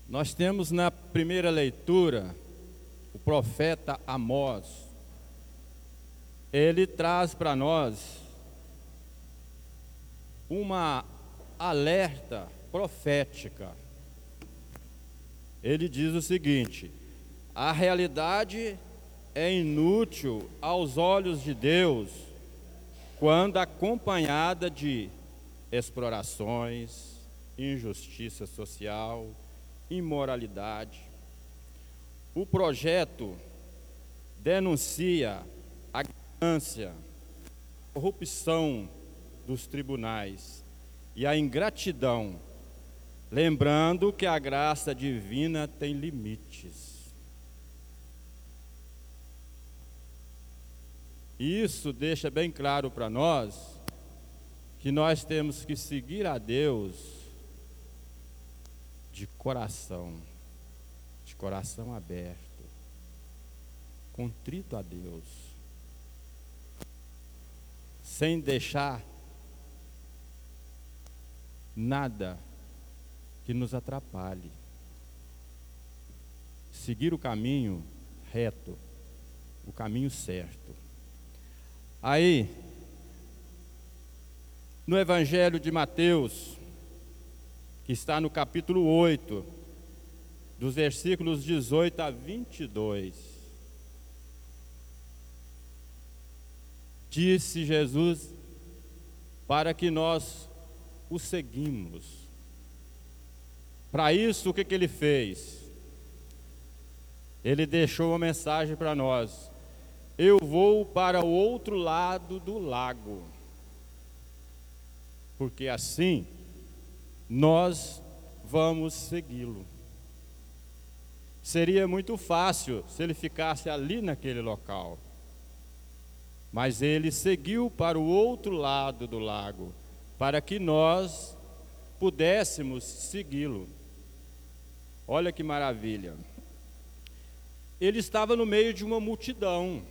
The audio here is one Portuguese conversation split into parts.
Nós temos na primeira leitura o profeta Amós. Ele traz para nós uma alerta profética. Ele diz o seguinte: a realidade é inútil aos olhos de Deus quando acompanhada de explorações, injustiça social, imoralidade. O projeto denuncia a ganância, a corrupção dos tribunais e a ingratidão, lembrando que a graça divina tem limites. Isso deixa bem claro para nós que nós temos que seguir a Deus de coração aberto, contrito a Deus, sem deixar nada que nos atrapalhe. Seguir o caminho reto, o caminho certo. Aí, no Evangelho de Mateus, que está no capítulo 8, dos versículos 18 a 22, disse Jesus para que nós o seguimos. Para isso, o que ele fez? Ele deixou uma mensagem para nós: eu vou para o outro lado do lago, porque assim nós vamos segui-lo. Seria muito fácil se ele ficasse ali naquele local, mas ele seguiu para o outro lado do lago, para que nós pudéssemos segui-lo. Olha que maravilha. Ele estava no meio de uma multidão,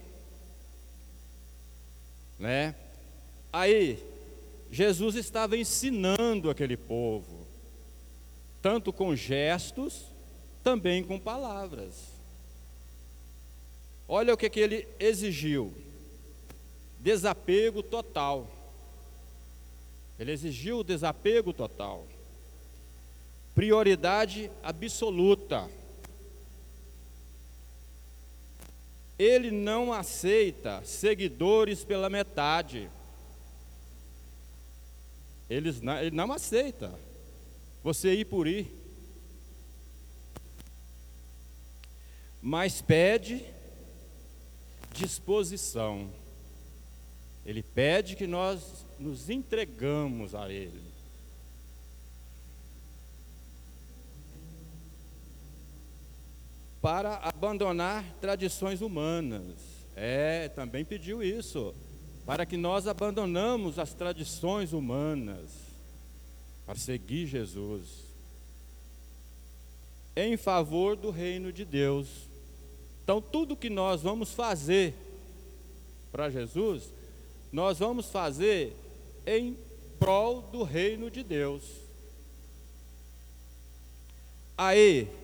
né? Aí, Jesus estava ensinando aquele povo, tanto com gestos, também com palavras. Olha o que ele exigiu: desapego total. Ele exigiu o desapego total, prioridade absoluta. Ele não aceita seguidores pela metade. Ele não aceita você ir por ir, mas pede disposição. Ele pede que nós nos entregamos a Ele. Para abandonar tradições humanas. Também pediu isso, para que nós abandonamos as tradições humanas, para seguir Jesus, em favor do reino de Deus. Então, tudo que nós vamos fazer para Jesus, nós vamos fazer em prol do reino de Deus. Aí,